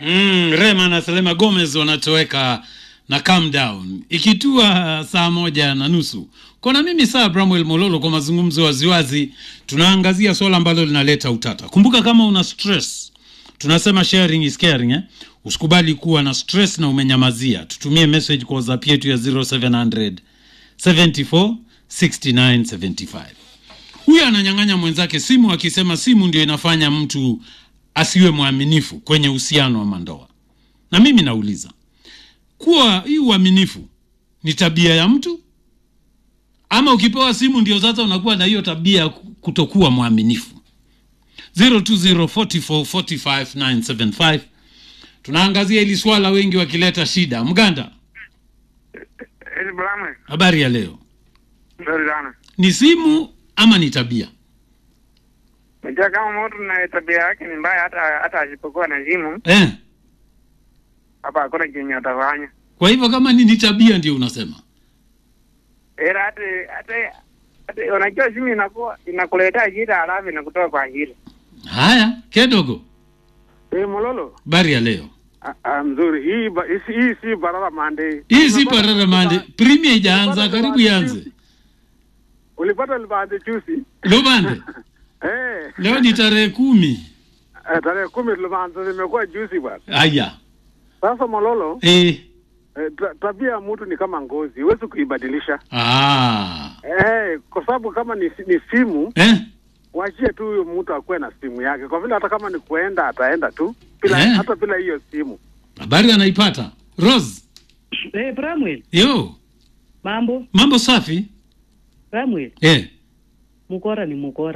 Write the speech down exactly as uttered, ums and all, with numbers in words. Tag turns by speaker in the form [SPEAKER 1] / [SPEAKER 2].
[SPEAKER 1] Mm, Rema na Selema Gomez wanatoweka na Calm Down. Ikitua saa moja na nusu. Kuna mimi saa Bramwell Mololo kwa mazungumzo waziwazi. Tunaangazia swala ambalo linaleta utata. Kumbuka kama una stress, tunasema sharing is caring, eh? Usikubali kuwa na stress na umenyamazia. Tutumie message kwa WhatsApp yetu ya zero seven hundred seventy-four sixty-nine seventy-five. Huyu ananyang'anya mwenzake simu akisema simu ndio inafanya mtu asiwe mwaminifu kwenye uhusiano wa mandoa. Na mimi nauliza, kuwa hii uaminifu ni tabia ya mtu? Ama ukipewa simu ndio sasa unakuwa na hiyo tabia kutokuwa mwaminifu? zero two zero four four four five nine seven five. Tunaangazia hili swala, wengi wakileta shida. Mganda, habari ya leo? Ni simu ama ni tabia?
[SPEAKER 2] Mjia kama mtu na tabia yake ni mbaya, hata hata asipokuwa na simu
[SPEAKER 1] Eh.
[SPEAKER 2] hapa hakuna kinyo atafanya.
[SPEAKER 1] Kwa hivyo kama ni, ni tabia ndio unasema?
[SPEAKER 2] Era hata hata hata unajua simu inakuwa inakuletea shida alafu inakutoa kwa hili.
[SPEAKER 1] Haya, kidogo.
[SPEAKER 3] Eh, Mololo.
[SPEAKER 1] Habari ya leo?
[SPEAKER 3] Ah, mzuri. Hii hii si barara mande.
[SPEAKER 1] Hii si barara mande. Premier ijaanza, karibu ianze.
[SPEAKER 3] Ulipata libande juzi?
[SPEAKER 1] Lobande.
[SPEAKER 3] Eh.
[SPEAKER 1] Leo ni tarehe kumi.
[SPEAKER 3] Eh, tarehe kumi libande limekuwa juzi bwana.
[SPEAKER 1] Aya.
[SPEAKER 3] Sasa Mololo,
[SPEAKER 1] eh,
[SPEAKER 3] eh tabia ya mtu ni kama ngozi, huwezi kuibadilisha.
[SPEAKER 1] Ah.
[SPEAKER 3] Eh, kwa sababu kama ni, ni simu,
[SPEAKER 1] eh,
[SPEAKER 3] wachie tu huyo mtu akuwe na simu yake. Kwa vile hata kama ni kuenda ataenda tu bila eh, hata bila hiyo simu.
[SPEAKER 1] Habari anaipata. Rose.
[SPEAKER 4] Eh, Bramwell.
[SPEAKER 1] Yo.
[SPEAKER 4] Mambo?
[SPEAKER 1] Mambo safi.
[SPEAKER 4] Bramwell.
[SPEAKER 1] Eh.
[SPEAKER 4] Mukora ni mukora.